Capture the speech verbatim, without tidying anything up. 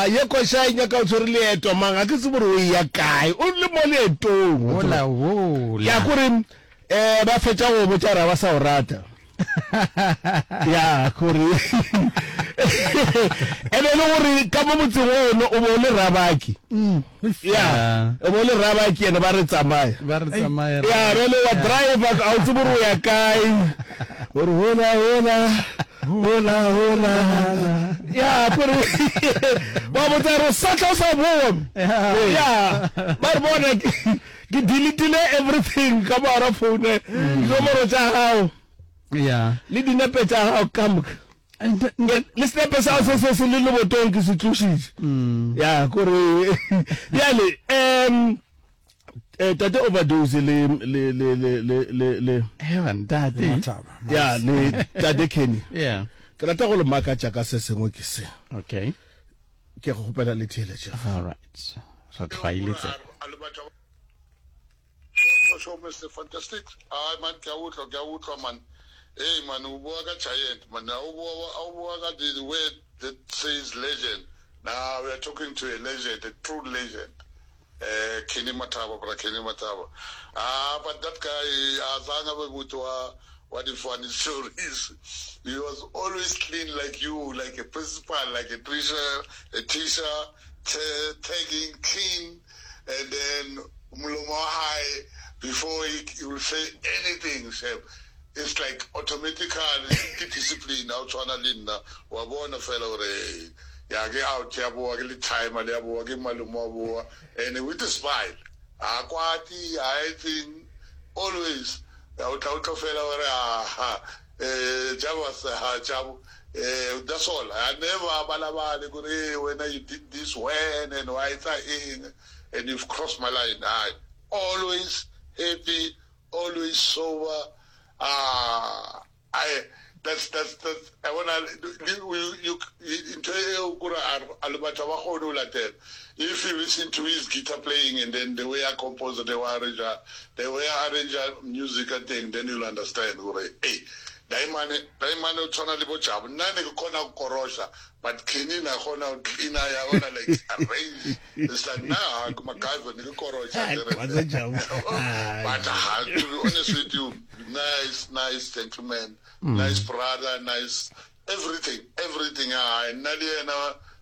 ye ko sha nya ka tsore leeto manga ke se bore o ya kae o le mo leetong Hola, hola. ya gore eh ba fetsa go botsa ra ba sa o rata ya gore ene le gore ka mo motseng ono o bo le rabaki ya o bo le rabaki ene ba re tsamaya Ba re tsamaya. ya re le wa driver a o tseboro ya kae gore hola hola hola hola ya gore ba mo tsaro sa tla sa bo ya ba re bona ke delete everything ka bara phone nomoro tsa hao Yeah. le dinepe tsa hao kam le snepe sa se se le le botong ke se tshusitse ya gore ya le em eh tate overdose le le le le le le Heaven, daddy. ya le tate Kenny Yeah. ke rata go le maka tsa ka se sengwe ke se Okay. ke go gopela le tshele tsa All right. Ra tshwailetse. So Mister Fantastic. Ah man, ke a utlwa, ke a utlwa man. Hey man, o bua ka giant man. Now o bua o bua ka the word that says legend. Now we are talking to a legend, a true legend. Uh, Kenny Mataba, brother Kenny Mataba. Ah, but that guy, Azanga Bebutwa, what the funny stories. He was always clean like you, like a principal, like a teacher, a teacher, t- tagging clean, and then Muloma high before he, he will say anything. So it's like automatically discipline out to Analina, Wabona fellow. Yeah, get out here, boy, a little time, and they will give my lumor, and with a smile. Aquati, I think, always, out out of fellow, ah, Javas, Jav, that's all. I never, Balaba, when I did this, when, and why I and you've crossed my line. I always happy, always sober. Ah, I. That's that's that's. I wanna you you into if you listen to his guitar playing and then the way I compose the way I arrange the way I arrange music and thing, then you'll understand. Hey, daimane daimane utshwana le bochabo nna ne ke khona go korosha but Kenny na khona cleaner ya ona like arrange. It's like nah go MacGyver ne ke korosha but uh, to be honest with you, nice nice gentleman, nice brother, nice everything everything. Ah, nna le yena